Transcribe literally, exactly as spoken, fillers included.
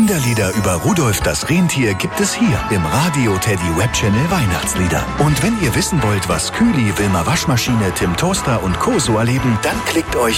Kinderlieder über Rudolf das Rentier gibt es hier im Radio Teddy Web Channel Weihnachtslieder. Und wenn ihr wissen wollt, was Kühli, Wilma Waschmaschine, Tim Toaster und Co. so erleben, dann klickt euch